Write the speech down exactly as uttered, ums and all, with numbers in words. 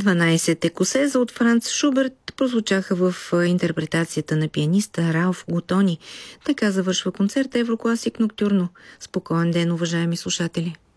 дванайсет екосеза от Франц Шуберт прозвучаха в интерпретацията на пианиста Ралф Готони. Така завършва концерт Еврокласик Ноктюрно. Спокоен ден, уважаеми слушатели!